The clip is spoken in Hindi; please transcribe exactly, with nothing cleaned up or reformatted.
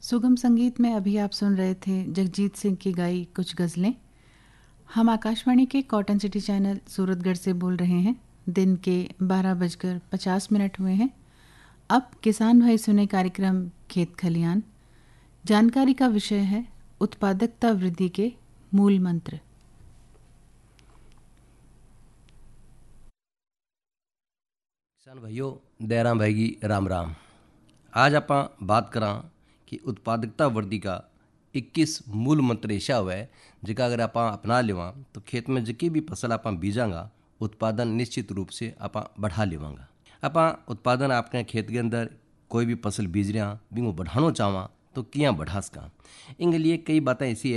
सुगम संगीत में अभी आप सुन रहे थे जगजीत सिंह की गाई कुछ गज़लें। हम आकाशवाणी के कॉटन सिटी चैनल सूरतगढ़ से बोल रहे हैं। दिन के बारह बजकर पचास मिनट हुए हैं। अब किसान भाई सुने कार्यक्रम खेत खलियान। जानकारी का विषय है उत्पादकता वृद्धि के मूल मंत्र। किसान भाइयों, दयाराम भाई की राम राम। आज आप बात करा कि उत्पादकता वृद्धि का इक्कीस मूल मंत्र ऐसा हुआ है जिका अगर आप अपना लेवा तो खेत में जिकी भी फसल आप बीजांगा उत्पादन निश्चित रूप से आप बढ़ा लेवांगा। आप उत्पादन आपके खेत के अंदर कोई भी फसल बीज रहा भी वो बढ़ाना चाहवा तो किया बढ़ा सका। इनके लिए कई बातें ऐसी है